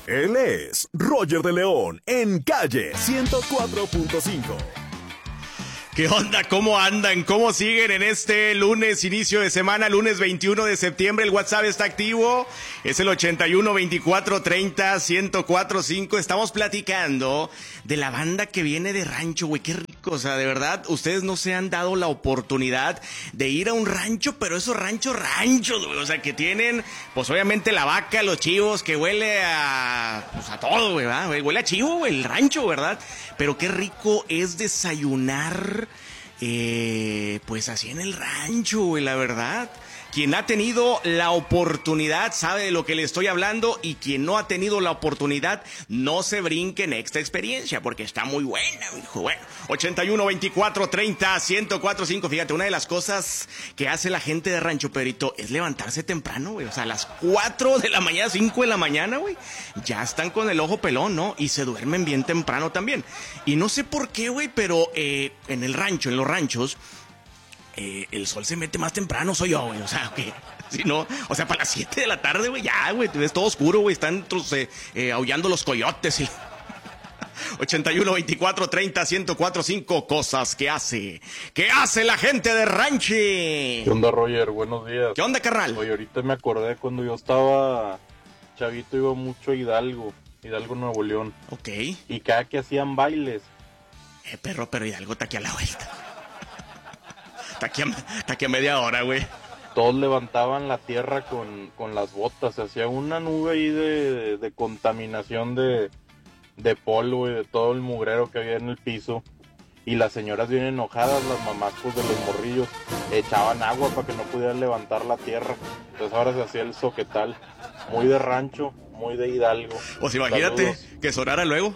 Él es Roger de León en Calle 104.5. ¿Qué onda? ¿Cómo andan? ¿Cómo siguen en este lunes, inicio de semana, lunes 21 de septiembre? El WhatsApp está activo, es el 81 24 30 1045. Estamos platicando de la banda que viene de rancho, güey, qué rico. O sea, de verdad, ustedes no se han dado la oportunidad de ir a un rancho, pero esos ranchos, güey, o sea, que tienen, pues obviamente la vaca, los chivos, que huele pues a todo, güey, ¿verdad? Huele a chivo, güey, el rancho, ¿verdad? Pero qué rico es desayunar, pues así en el rancho, güey, la verdad. Quien ha tenido la oportunidad sabe de lo que le estoy hablando, y quien no ha tenido la oportunidad no se brinque en esta experiencia porque está muy buena, hijo. Bueno, 81 24 30 1045. Fíjate, una de las cosas que hace la gente de Rancho Pedrito es levantarse temprano, güey. O sea, a las 4 de la mañana, 5 de la mañana, güey, ya están con el ojo pelón, ¿no? Y se duermen bien temprano también. Y no sé por qué, güey, pero en el rancho, en los ranchos, el sol se mete más temprano, soy yo, güey, o sea, que si no, o sea, para las 7 de la tarde, güey, ya, güey, es todo oscuro, güey, están aullando los coyotes y 81 24 30 1045, cosas que hace la gente de Ranchi. ¿Qué onda, Roger? Buenos días. ¿Qué onda, carnal? Oye, ahorita me acordé cuando yo estaba chavito, iba mucho a Hidalgo, Nuevo León. Ok. Y cada que hacían bailes. Pero Hidalgo está aquí a la vuelta. Está aquí a media hora, güey. Todos levantaban la tierra con las botas. Se hacía una nube ahí de contaminación de polvo y de todo el mugrero que había en el piso. Y las señoras bien enojadas, las mamás pues de los morrillos, echaban agua para que no pudieran levantar la tierra. Entonces ahora se hacía el soquetal. Muy de rancho, muy de Hidalgo. Pues imagínate. Saludos. Que sonara luego.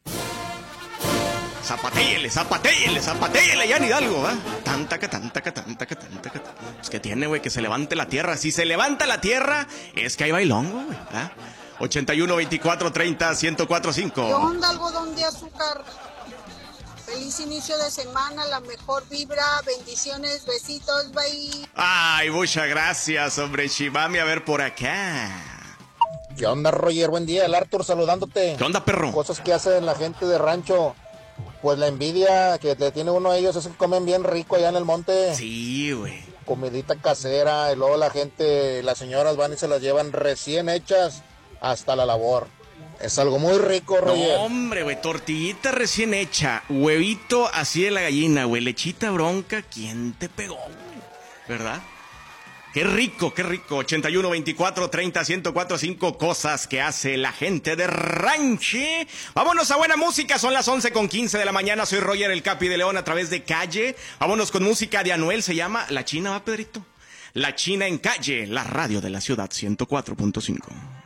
Zapatéyele ya en Hidalgo, ¿eh? Tantaca. Pues que tiene, güey, que se levante la tierra. Si se levanta la tierra, es que hay bailongo, güey, ¿eh? 81 24 30 1045. ¿Qué onda, algodón de azúcar? Feliz inicio de semana, la mejor vibra, bendiciones, besitos, bye. Ay, muchas gracias, hombre, Shivami, a ver por acá. ¿Qué onda, Roger? Buen día, el Arthur saludándote. ¿Qué onda, perro? Cosas que hacen la gente de rancho. Pues la envidia que le tiene uno a ellos es que comen bien rico allá en el monte. Sí, güey. Comidita casera, y luego la gente, las señoras van y se las llevan recién hechas hasta la labor. Es algo muy rico, Roger. No, hombre, güey, tortillita recién hecha, huevito así de la gallina, güey, lechita bronca, ¿quién te pegó, güey? ¿Verdad? Qué rico, 81 24 30 1045, cosas que hace la gente de Ranchi. Vámonos a buena música, son las 11:15 de la mañana, soy Roger el Capi de León a través de Calle. Vámonos con música de Anuel, se llama La China, ¿va, Pedrito? La China en Calle, la radio de la ciudad 104.5.